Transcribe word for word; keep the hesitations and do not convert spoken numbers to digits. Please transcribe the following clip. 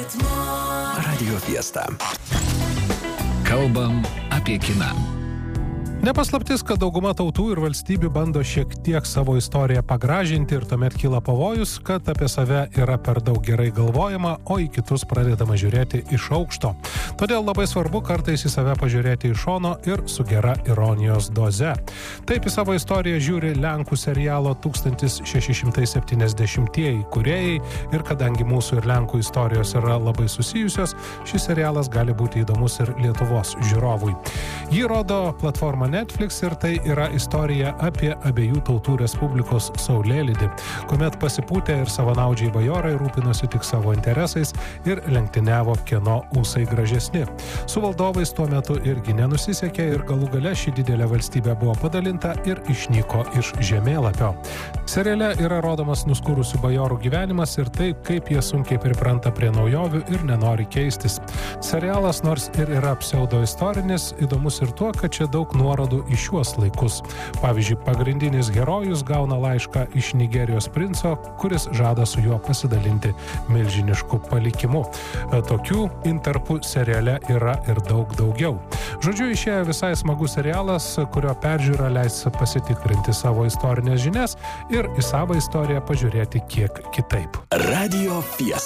Radio Fiesta. Kalbam apie kiną. Nepaslaptis, kad dauguma tautų ir valstybių bando šiek tiek savo istoriją pagražinti ir tuomet kyla pavojus, kad apie save yra per daug gerai galvojama, o į kitus pradedama žiūrėti iš aukšto. Todėl labai svarbu kartais į save pažiūrėti iš šono ir su gera ironijos doze. Taip į savo istoriją žiūri Lenkų serialo tūkstantis šeši šimtai septyniasdešimtieji kūrėjai ir kadangi mūsų ir Lenkų istorijos yra labai susijusios, šis serialas gali būti įdomus ir Lietuvos žiūrovui. Jį rodo platforma Netflix ir tai yra istorija apie abiejų tautų respublikos saulėlydį, kuomet pasipūtę ir savanaudžiai bajorai rūpinosi tik savo interesais ir lenktyniavo, kieno ūsai gražesni. Su valdovais tuo metu irgi nenusisekė ir galų gale ši didelė valstybė buvo padalinta ir išnyko iš žemėlapio. Seriale yra rodomas nuskūrusių bajorų gyvenimas ir tai, kaip jie sunkiai pripranta prie naujovių ir nenori keistis. Serialas nors ir yra pseudoistorinis, įdomus ir tuo, kad čia daug nuorodų į šiuos laikus. Pavyzdžiui, pagrindinis herojus gauna laišką iš Nigerijos princo, kuris žada su juo pasidalinti milžinišku palikimu. Tokių intarpų seriale yra ir daug daugiau. Žodžiu, išėjo visai smagus serialas, kurio peržiūra leis pasitikrinti savo istorinės žinias ir į savo istoriją pažiūrėti kiek kitaip. Radio Fiesta.